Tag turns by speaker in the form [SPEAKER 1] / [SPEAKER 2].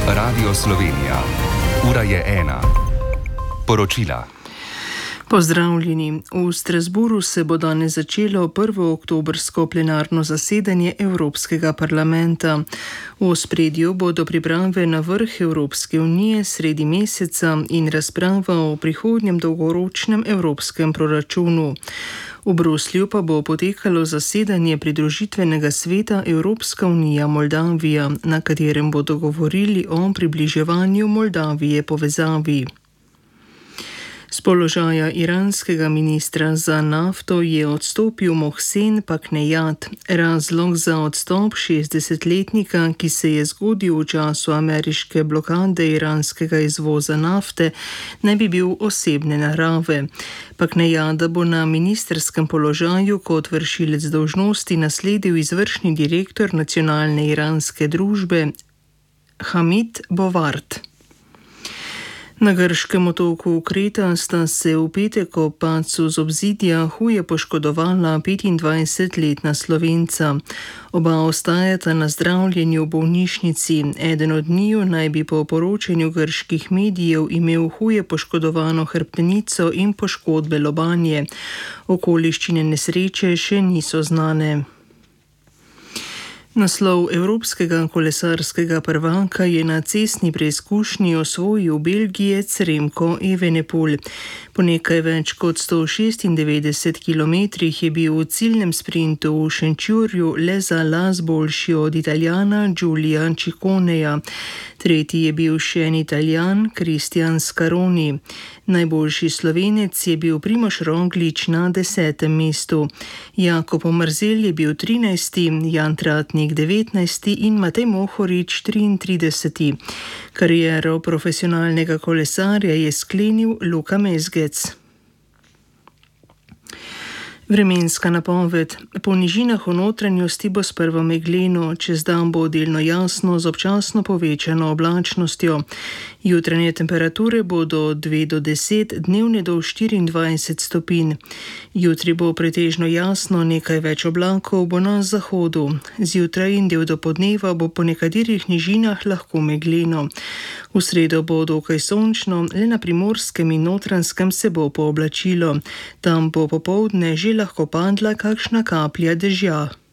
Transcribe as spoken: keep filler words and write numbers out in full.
[SPEAKER 1] Radio Slovenija. Ura je ena. Poročila.
[SPEAKER 2] Pozdravljeni. V Strasburu se bo danes začelo prvo oktobrsko plenarno zasedanje Evropskega parlamenta. V ospredju bodo priprave na vrh Evropske unije sredi meseca in razprava o prihodnjem dolgoročnem evropskem proračunu. V Bruslju pa bo potekalo zasedanje pridružitvenega sveta Evropska unija Moldavija, na katerem bodo govorili o približevanju Moldavije povezavi. Z položaja iranskega ministra za nafto je odstopil Mohsen Paknejad. Razlog za odstop šestdesetletnika, ki se je zgodil v času ameriške blokade iranskega izvoza nafte, naj bi bil osebne narave. Paknejada bo na ministrskem položaju kot vršilec dolžnosti nasledil izvršni direktor nacionalne iranske družbe Hamid Bovard. Na grškem otoku Kreta sta se v petek ob padcu z obzidja huje poškodovala petindvajsetletna Slovenca. Oba ostajata na zdravljenju v bolnišnici. Eden od njiju naj bi po poročanju grških medijev imel huje poškodovano hrbtenico in poškodbe lobanje. Okoliščine nesreče še niso znane. Naslov evropskega kolesarskega prvaka je na cestni preizkušnji osvojil Belgijec Remko Evenepoel. Po nekaj več kot sto šestindevetdesetih kilometrih je bil v ciljnem sprintu v Šenčurju le za las boljši od Italijana Giulia Cicconeja. Tretji je bil še en Italijan, Cristian Scaroni. Najboljši Slovenec je bil Primož Roglič na desetem mestu. Jakob Omerzel je bil trinajsti, Jan Tratnik devetnajsti in Matej Mohorič triintrideseti. Kariero profesionalnega kolesarja je sklenil Luka Mezgec. Vremenska napoved. Po nižinah v notranjosti bo sprva megleno, čez dan bo delno jasno z občasno povečano oblačnostjo. Jutranje temperature bodo od dve do deset, dnevne do štiriindvajset stopinj. Jutri bo pretežno jasno, nekaj več oblakov bo na zahodu. Zjutraj in del dopoldneva bo po nekaterih nižinah lahko megleno. V sredo bo dokaj sončno, le na Primorskem in Notranjskem se bo pooblačilo. Tam bo popoldne že lahko padla kakšna kaplja dežja.